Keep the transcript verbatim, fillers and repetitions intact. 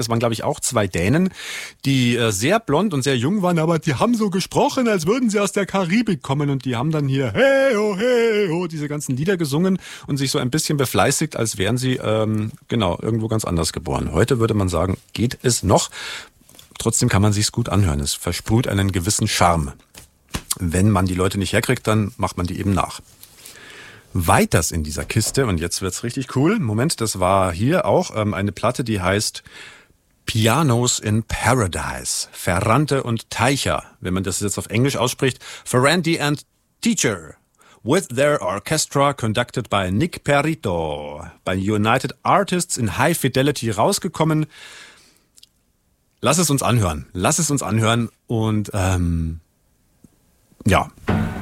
Das waren, glaube ich, auch zwei Dänen, die äh, sehr blond und sehr jung waren, aber die haben so gesprochen, als würden sie aus der Karibik kommen. Und die haben dann hier hey oh, hey oh, diese ganzen Lieder gesungen und sich so ein bisschen befleißigt, als wären sie ähm, genau irgendwo ganz anders geboren. Heute würde man sagen, geht es noch. Trotzdem kann man sich's gut anhören. Es versprüht einen gewissen Charme. Wenn man die Leute nicht herkriegt, dann macht man die eben nach. Weiters in dieser Kiste, und jetzt wird's richtig cool. Moment, das war hier auch ähm, eine Platte, die heißt Pianos in Paradise. Ferrante und Teicher, wenn man das jetzt auf Englisch ausspricht. Ferrante and Teacher. With their orchestra conducted by Nick Perito. Bei United Artists in High Fidelity rausgekommen. Lass es uns anhören. Lass es uns anhören und ähm, ja...